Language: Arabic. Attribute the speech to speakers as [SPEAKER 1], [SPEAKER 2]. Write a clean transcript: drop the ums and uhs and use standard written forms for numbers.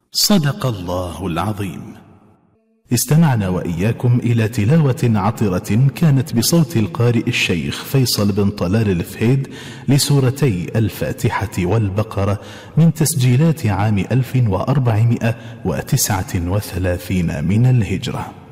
[SPEAKER 1] صدق الله العظيم. استمعنا وإياكم إلى تلاوة عطرة كانت بصوت القارئ الشيخ فيصل بن طلال الفهيد لسورتي الفاتحة والبقرة من تسجيلات عام 1439 من الهجرة.